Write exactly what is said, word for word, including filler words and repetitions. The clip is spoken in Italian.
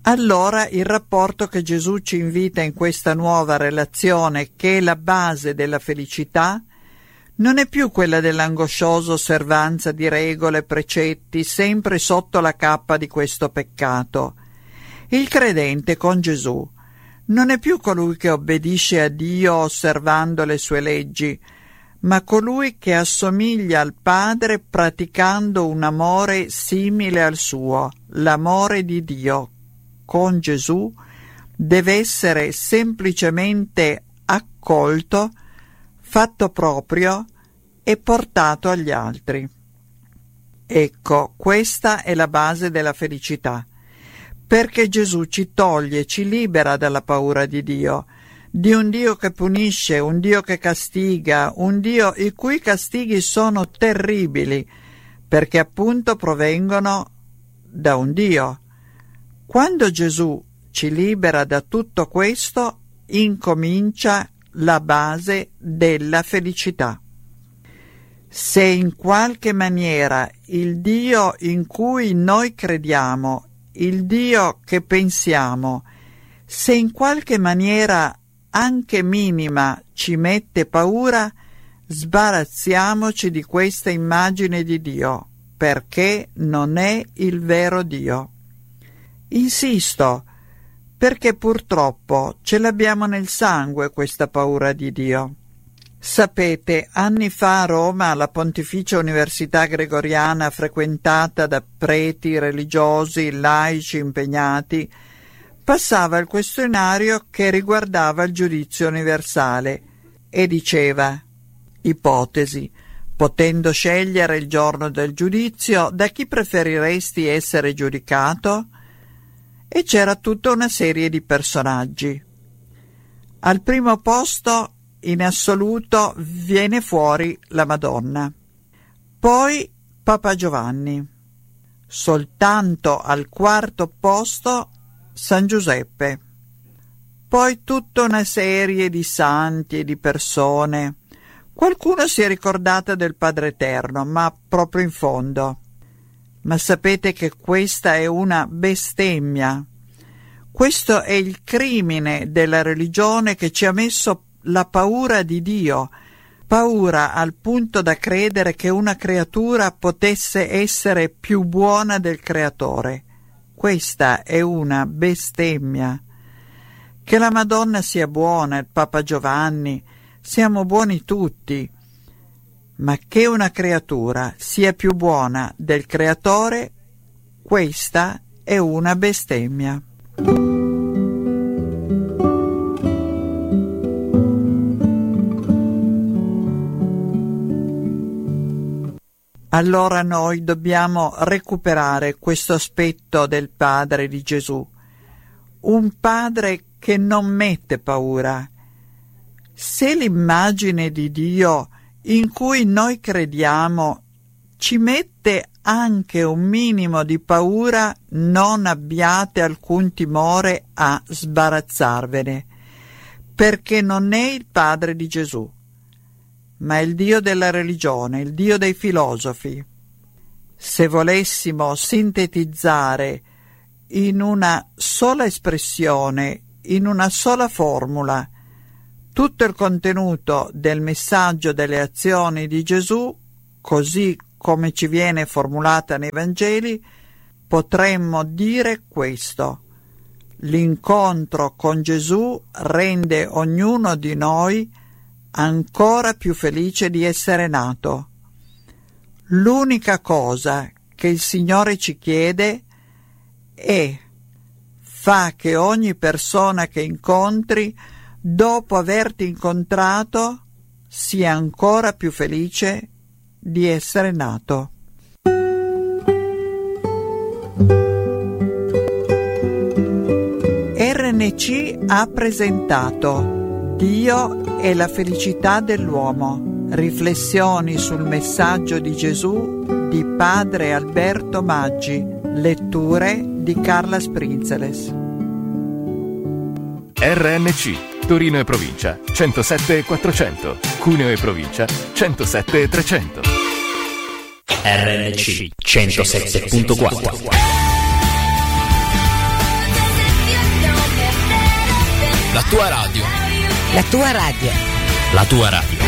Allora il rapporto che Gesù ci invita in questa nuova relazione, che è la base della felicità, non è più quella dell'angosciosa osservanza di regole e precetti, sempre sotto la cappa di questo peccato. Il credente con Gesù non è più colui che obbedisce a Dio osservando le sue leggi, ma colui che assomiglia al Padre praticando un amore simile al suo, l'amore di Dio. Con Gesù deve essere semplicemente accolto, fatto proprio e portato agli altri. Ecco, questa è la base della felicità, perché Gesù ci toglie, ci libera dalla paura di Dio, di un Dio che punisce, un Dio che castiga, un Dio i cui castighi sono terribili, perché appunto provengono da un Dio. Quando Gesù ci libera da tutto questo, incomincia la base della felicità. Se in qualche maniera il Dio in cui noi crediamo, il Dio che pensiamo, se in qualche maniera anche minima ci mette paura, sbarazziamoci di questa immagine di Dio, perché non è il vero Dio. Insisto, perché purtroppo ce l'abbiamo nel sangue questa paura di Dio. Sapete, anni fa a Roma, alla Pontificia Università Gregoriana, frequentata da preti, religiosi, laici impegnati, passava il questionario che riguardava il giudizio universale e diceva: ipotesi, potendo scegliere il giorno del giudizio, da chi preferiresti essere giudicato? E c'era tutta una serie di personaggi. Al primo posto, in assoluto, viene fuori la Madonna. Poi Papa Giovanni. Soltanto al quarto posto San Giuseppe. Poi tutta una serie di santi e di persone. Qualcuno si è ricordata del Padre Eterno, ma proprio in fondo. Ma sapete che questa è una bestemmia. Questo è il crimine della religione che ci ha messo la paura di Dio, paura al punto da credere che una creatura potesse essere più buona del Creatore. Questa è una bestemmia. Che la Madonna sia buona, il Papa Giovanni, siamo buoni tutti, ma che una creatura sia più buona del Creatore, questa è una bestemmia. Allora noi dobbiamo recuperare questo aspetto del Padre di Gesù, un Padre che non mette paura. Se l'immagine di Dio in cui noi crediamo ci mette anche un minimo di paura, non abbiate alcun timore a sbarazzarvene, perché non è il Padre di Gesù, ma è il Dio della religione, il Dio dei filosofi. Se volessimo sintetizzare in una sola espressione, in una sola formula, tutto il contenuto del messaggio delle azioni di Gesù, così come ci viene formulata nei Vangeli, potremmo dire questo: l'incontro con Gesù rende ognuno di noi ancora più felice di essere nato. L'unica cosa che il Signore ci chiede è: fa che ogni persona che incontri, dopo averti incontrato, sia ancora più felice di essere nato. R N C ha presentato Dio e la felicità dell'uomo. Riflessioni sul messaggio di Gesù di padre Alberto Maggi. Letture di Carla Sprinzeles. R N C Torino e provincia centosette e quattrocento, Cuneo e provincia centosette e trecento. R N C centosette virgola quattro. tua radio. La tua radio. La tua radio.